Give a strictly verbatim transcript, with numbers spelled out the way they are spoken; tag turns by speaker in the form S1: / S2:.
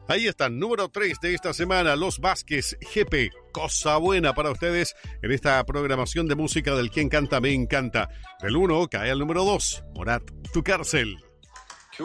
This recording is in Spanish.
S1: Ahí está, número tres de esta semana, Los Vázquez, G P. Cosa buena para ustedes en esta programación de música del Quien Canta Me Encanta. Del uno cae al número dos, Morat, Tu Cárcel.